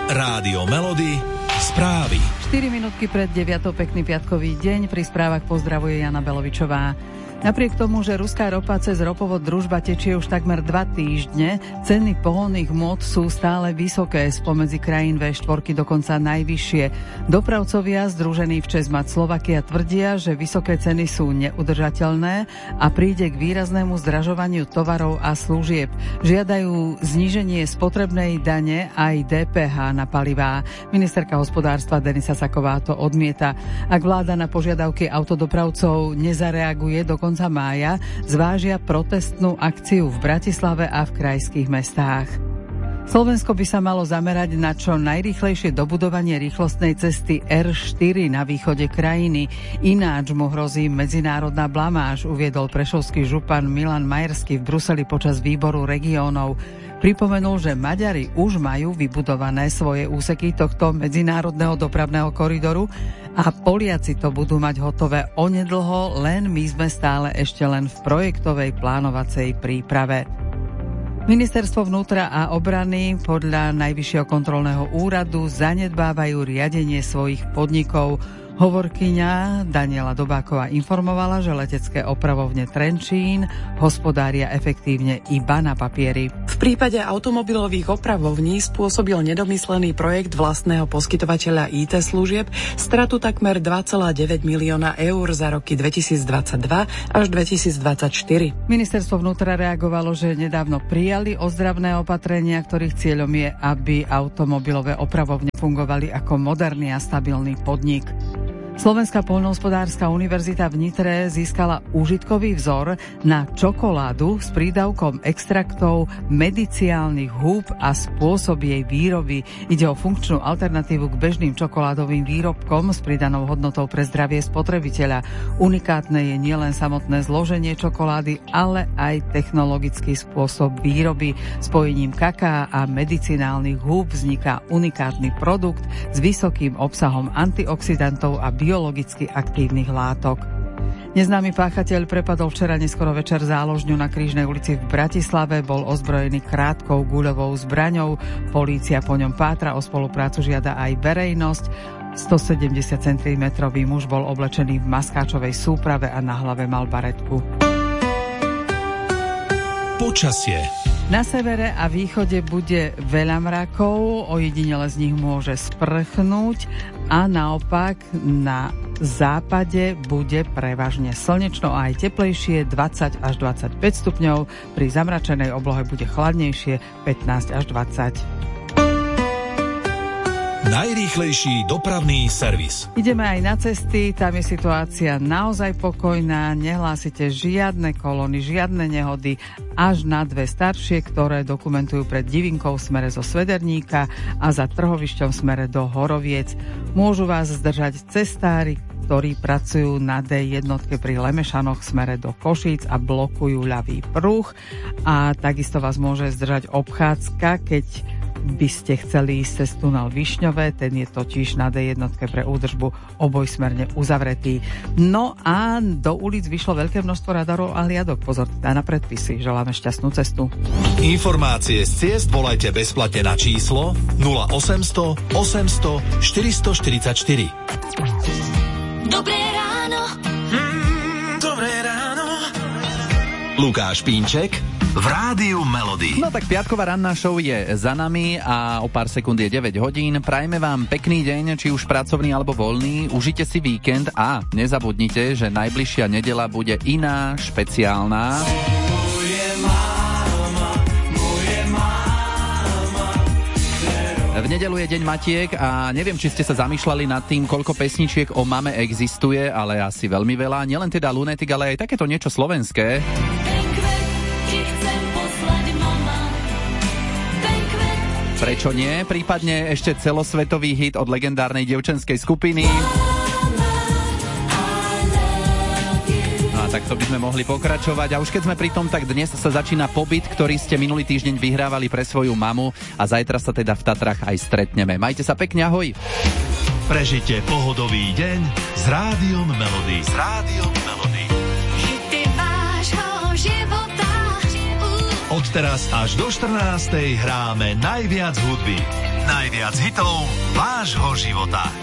Rádio Melody, správy. 4 minútky pred 9. Pekný piatkový deň. Pri správach pozdravuje Jana Belovičová. Napriek tomu, že ruská ropa cez ropovod Družba tečie už takmer 2 týždne, ceny pohonných hmôt sú stále vysoké, spomedzi krajín V4 dokonca najvyššie. Dopravcovia združení v ČESMAT Slovakia tvrdia, že vysoké ceny sú neudržateľné a príde k výraznému zdražovaniu tovarov a služieb. Žiadajú zníženie spotrebnej dane aj DPH na palivá. Ministerka hospodárstva Denisa Saková to odmieta. Ak vláda na požiadavky autodopravcov nezareaguje do konca mája, zvážia protestnú akciu v Bratislave a v krajských mestách. Slovensko by sa malo zamerať na čo najrýchlejšie dobudovanie rýchlostnej cesty R4 na východe krajiny. Ináč mu hrozí medzinárodná blamáž, uviedol prešovský župan Milan Majerský v Bruseli počas výboru regiónov. Pripomenul, že Maďari už majú vybudované svoje úseky tohto medzinárodného dopravného koridoru a Poliaci to budú mať hotové onedlho, len my sme stále ešte len v projektovej plánovacej príprave. Ministerstvo vnútra a obrany podľa Najvyššieho kontrolného úradu zanedbávajú riadenie svojich podnikov. Hovorkyňa Daniela Dobáková informovala, že letecké opravovne Trenčín hospodária efektívne iba na papieri. V prípade automobilových opravovní spôsobil nedomyslený projekt vlastného poskytovateľa IT služieb stratu takmer 2,9 milióna eur za roky 2022 až 2024. Ministerstvo vnútra reagovalo, že nedávno prijali ozdravné opatrenia, ktorých cieľom je, aby automobilové opravovne fungovali ako moderný a stabilný podnik. Slovenská poľnohospodárska univerzita v Nitre získala užitkový vzor na čokoládu s prídavkom extraktov mediciálnych húb a spôsob jej výroby. Ide o funkčnú alternatívu k bežným čokoládovým výrobkom s pridanou hodnotou pre zdravie spotrebiteľa. Unikátne je nielen samotné zloženie čokolády, ale aj technologický spôsob výroby. Spojením kaká a medicinálnych húb vzniká unikátny produkt s vysokým obsahom antioxidantov a biologicky aktívnych látok. Neznámy páchateľ prepadol včera neskoro večer záložňu na Krížnej ulici v Bratislave, bol ozbrojený krátkou guľovou zbraňou. Polícia po ňom pátra, o spoluprácu žiada aj verejnosť. 170 cm muž bol oblečený v maskáčovej súprave a na hlave mal baretku. Počasie. Na severe a východe bude veľa mrakov, ojedinele z nich môže sprchnúť a naopak na západe bude prevažne slnečno a aj teplejšie 20 až 25 stupňov, pri zamračenej oblohe bude chladnejšie 15 až 20. Najrýchlejší dopravný servis. Ideme aj na cesty, tam je situácia naozaj pokojná, nehlásite žiadne kolóny, žiadne nehody, až na 2 staršie, ktoré dokumentujú pred Divinkou v smere zo Svederníka a za Trhovišťom v smere do Horoviec. Môžu vás zdržať cestári, ktorí pracujú na D1 pri Lemešanoch v smere do Košíc a blokujú ľavý pruh, a takisto vás môže zdržať obchádzka, keď by ste chceli ísť cez tunel Višňové, ten je totiž na D1 pre údržbu obojsmerne uzavretý. No a do ulic vyšlo veľké množstvo radarov a hliadok. Pozor na predpisy, želáme šťastnú cestu. Informácie z ciest volajte bezplatne na číslo 0800 800 444. Dobré ráno. Dobré ráno. Lukáš Pínček v Rádiu Melody. No tak piatková ranná show je za nami a o pár sekúnd je 9 hodín. Prajme vám pekný deň, či už pracovný alebo voľný. Užite si víkend a nezabudnite, že najbližšia nedeľa bude iná, špeciálna. V nedeľu je deň matiek a neviem, či ste sa zamýšľali nad tým, koľko pesničiek o mame existuje, ale asi veľmi veľa. Nielen teda Lunatic, ale aj takéto niečo slovenské. Prečo nie? Prípadne ešte celosvetový hit od legendárnej dievčenskej skupiny. A takto by sme mohli pokračovať. A už keď sme pri tom, tak dnes sa začína pobyt, ktorý ste minulý týždeň vyhrávali pre svoju mamu a zajtra sa teda v Tatrách aj stretneme. Majte sa pekne, ahoj. Prežite pohodový deň s Rádiom Melody. S Rádiom Melody. Hity vášho života. Od teraz až do 14:00 hráme najviac hudby. Najviac hitov vášho života.